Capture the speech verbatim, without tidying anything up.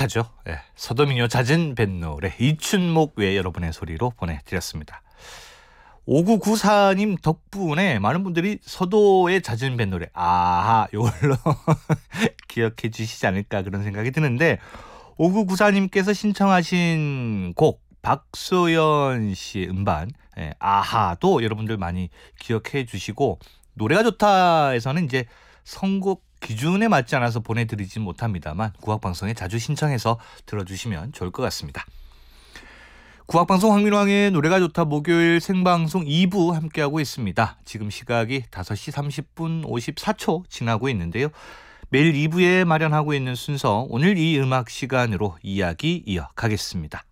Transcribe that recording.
좋다죠. 예, 서도민요 잦은 뱃노래 이춘목 외 여러분의 소리로 보내드렸습니다. 오구구사 님 덕분에 많은 분들이 서도의 잦은 뱃노래 아하 이걸로 기억해 주시지 않을까 그런 생각이 드는데, 오구구사 님께서 신청하신 곡 박소연 씨의 음반 예, 아하도 여러분들 많이 기억해 주시고, 노래가 좋다에서는 이제 선곡 기준에 맞지 않아서 보내드리지 못합니다만 국악방송에 자주 신청해서 들어주시면 좋을 것 같습니다. 국악방송 황민왕의 노래가 좋다 목요일 생방송 이 부 함께하고 있습니다. 지금 시각이 다섯 시 삼십 분 오십사 초 지나고 있는데요. 매일 이 부에 마련하고 있는 순서, 오늘 이 음악 시간으로 이야기 이어가겠습니다.